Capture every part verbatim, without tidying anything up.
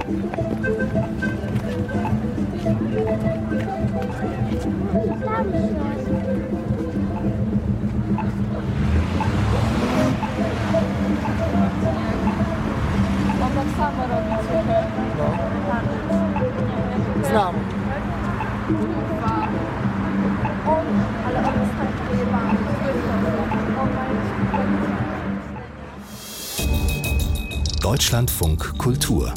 On tak samo robicie, nie? No. Znam. On, ale on jest tak pojebany. On ma już... Deutschlandfunk Kultur.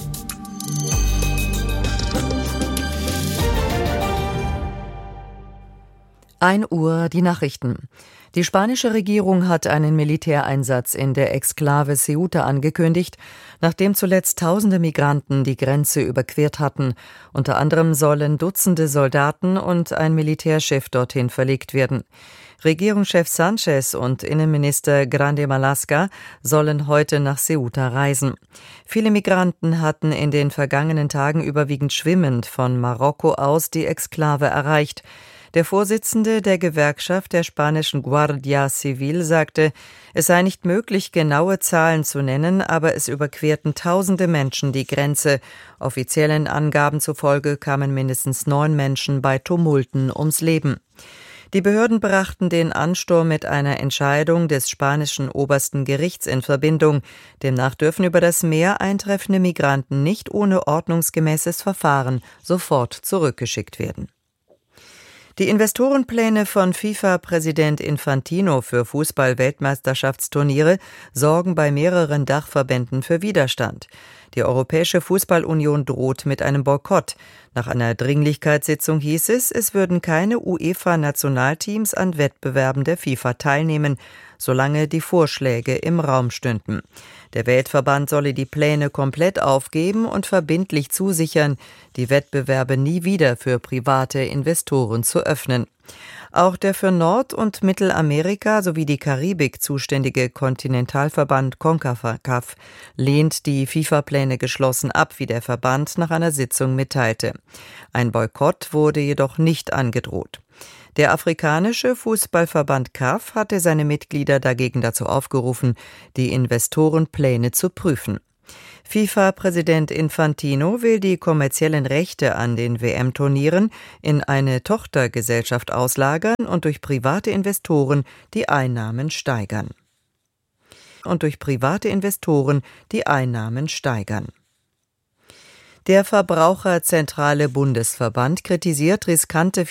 ein Uhr die Nachrichten. Die spanische Regierung hat einen Militäreinsatz in der Exklave Ceuta angekündigt, nachdem zuletzt tausende Migranten die Grenze überquert hatten. Unter anderem sollen Dutzende Soldaten und ein Militärschiff dorthin verlegt werden. Regierungschef Sanchez und Innenminister Grande Marlaska sollen heute nach Ceuta reisen. Viele Migranten hatten in den vergangenen Tagen überwiegend schwimmend von Marokko aus die Exklave erreicht. Der Vorsitzende der Gewerkschaft der spanischen Guardia Civil sagte, es sei nicht möglich, genaue Zahlen zu nennen, aber es überquerten tausende Menschen die Grenze. Offiziellen Angaben zufolge kamen mindestens neun Menschen bei Tumulten ums Leben. Die Behörden brachten den Ansturm mit einer Entscheidung des spanischen obersten Gerichts in Verbindung. Demnach dürfen über das Meer eintreffende Migranten nicht ohne ordnungsgemäßes Verfahren sofort zurückgeschickt werden. Die Investorenpläne von FIFA-Präsident Infantino für Fußball-Weltmeisterschaftsturniere sorgen bei mehreren Dachverbänden für Widerstand. Die Europäische Fußballunion droht mit einem Boykott. Nach einer Dringlichkeitssitzung hieß es, es würden keine UEFA-Nationalteams an Wettbewerben der FIFA teilnehmen, solange die Vorschläge im Raum stünden. Der Weltverband solle die Pläne komplett aufgeben und verbindlich zusichern, die Wettbewerbe nie wieder für private Investoren zu öffnen. Auch der für Nord- und Mittelamerika sowie die Karibik zuständige Kontinentalverband CONCACAF lehnt die FIFA-Pläne geschlossen ab, wie der Verband nach einer Sitzung mitteilte. Ein Boykott wurde jedoch nicht angedroht. Der afrikanische Fußballverband C A F hatte seine Mitglieder dagegen dazu aufgerufen, die Investorenpläne zu prüfen. FIFA-Präsident Infantino will die kommerziellen Rechte an den W M-Turnieren in eine Tochtergesellschaft auslagern und durch private Investoren die Einnahmen steigern. Und durch private Investoren die Einnahmen steigern. Der Verbraucherzentrale Bundesverband kritisiert riskante